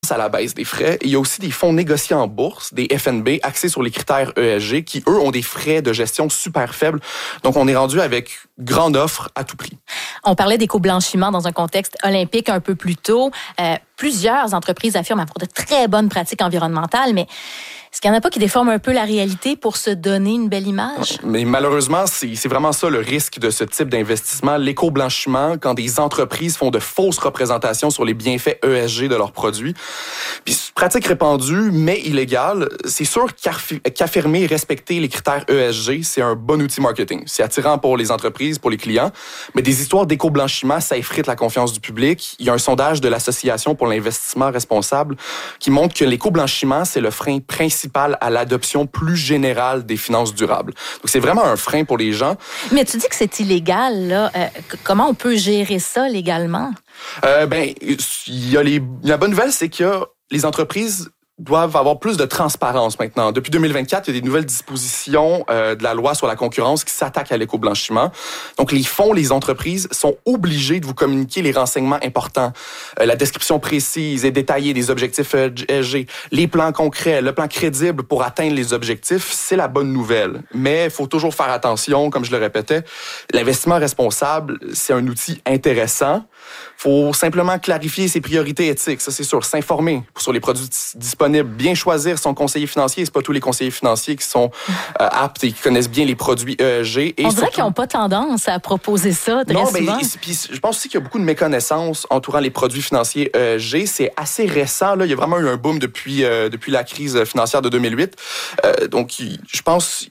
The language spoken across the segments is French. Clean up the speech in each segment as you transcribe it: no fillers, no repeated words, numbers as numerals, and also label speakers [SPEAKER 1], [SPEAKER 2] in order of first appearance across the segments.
[SPEAKER 1] tendance à la baisse des frais. Et il y a aussi des fonds négociés en bourse, des FNB, axés sur les critères ESG, qui, eux, ont des frais de gestion super faibles. Donc, on est rendu avec grande offre à tout prix.
[SPEAKER 2] On parlait d'éco-blanchiment dans un contexte olympique un peu plus tôt. Plusieurs entreprises affirment avoir de très bonnes pratiques environnementales, mais est-ce qu'il n'y en a pas qui déforment un peu la réalité pour se donner une belle image?
[SPEAKER 1] Mais malheureusement, c'est vraiment ça le risque de ce type d'investissement. L'éco-blanchiment, quand des entreprises font de fausses représentations sur les bienfaits ESG de leurs produits. Puis, pratique répandue, mais illégale, c'est sûr qu'affirmer et respecter les critères ESG, c'est un bon outil marketing. C'est attirant pour les entreprises, pour les clients, mais des histoires d'éco-blanchiment, ça effrite la confiance du public. Il y a un sondage de l'Association pour l'investissement responsable qui montre que l'éco-blanchiment, c'est le frein principal à l'adoption plus générale des finances durables. Donc, c'est vraiment un frein pour les gens.
[SPEAKER 2] Mais tu dis que c'est illégal, là. Comment on peut gérer ça légalement?
[SPEAKER 1] La bonne nouvelle, c'est que les entreprises doivent avoir plus de transparence maintenant. Depuis 2024, il y a des nouvelles dispositions de la loi sur la concurrence qui s'attaquent à l'éco-blanchiment. Donc, les entreprises sont obligées de vous communiquer les renseignements importants, la description précise et détaillée des objectifs ESG, les plans concrets, le plan crédible pour atteindre les objectifs, c'est la bonne nouvelle. Mais il faut toujours faire attention, comme je le répétais, l'investissement responsable, c'est un outil intéressant. Faut simplement clarifier ses priorités éthiques, ça c'est sûr, s'informer sur les produits disponibles, bien choisir son conseiller financier. C'est pas tous les conseillers financiers qui sont aptes et qui connaissent bien les produits ESG. Et
[SPEAKER 2] on dirait qu'ils n'ont pas tendance à proposer ça très souvent.
[SPEAKER 1] Non, mais je pense aussi qu'il y a beaucoup de méconnaissances entourant les produits financiers ESG. C'est assez récent, là. Il y a vraiment eu un boom depuis la crise financière de 2008. Donc, je pense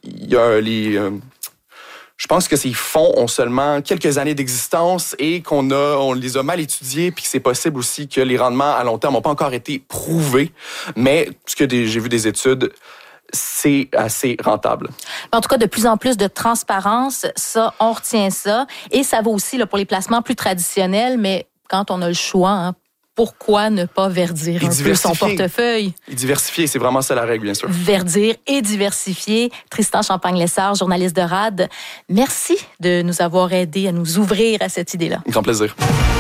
[SPEAKER 1] je pense que ces fonds ont seulement quelques années d'existence et on les a mal étudiés, puis que c'est possible aussi que les rendements à long terme n'ont pas encore été prouvés. Mais ce que j'ai vu des études, c'est assez rentable.
[SPEAKER 2] En tout cas, de plus en plus de transparence, ça, on retient ça. Et ça vaut aussi là, pour les placements plus traditionnels, mais quand on a le choix, pourquoi ne pas verdir un peu son portefeuille?
[SPEAKER 1] Et diversifier, c'est vraiment ça la règle, bien sûr.
[SPEAKER 2] Verdir et diversifier. Tristan Champagne-Lessard, journaliste de RAD, merci de nous avoir aidés à nous ouvrir à cette idée-là.
[SPEAKER 1] Grand plaisir.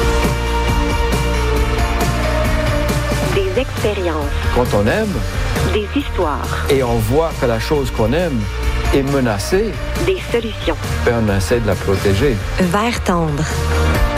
[SPEAKER 3] Des expériences.
[SPEAKER 4] Quand on aime,
[SPEAKER 3] des histoires.
[SPEAKER 4] Et on voit que la chose qu'on aime est menacée,
[SPEAKER 3] des solutions.
[SPEAKER 4] On essaie de la protéger.
[SPEAKER 3] Vert tendre.